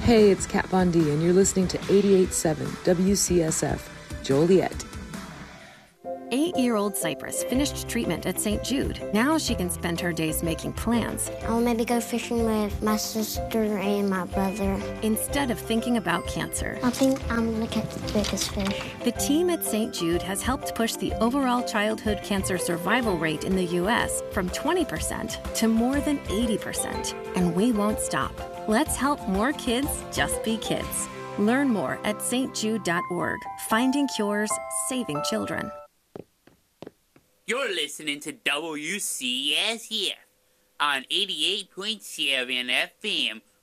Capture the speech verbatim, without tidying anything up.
Hey, it's Kat Von D, and you're listening to eighty-eight point seven W C S F, Joliet. Eight-year-old Cypress finished treatment at Saint Jude. Now she can spend her days making plans. I'll maybe go fishing with my sister and my brother. Instead of thinking about cancer. I think I'm going to catch the biggest fish. The team at Saint Jude has helped push the overall childhood cancer survival rate in the U S from twenty percent to more than eighty percent. And we won't stop. Let's help more kids just be kids. Learn more at s t jude dot org. Finding cures, saving children. You're listening to W C S F on eighty-eight point seven F M,